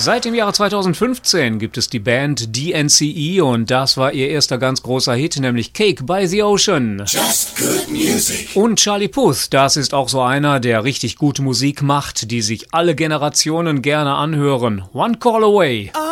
Seit dem Jahre 2015 gibt es die Band DNCE und das war ihr erster ganz großer Hit, nämlich Cake by the Ocean. Just good music. Und Charlie Puth, das ist auch so einer, der richtig gute Musik macht, die sich alle Generationen gerne anhören. One Call Away.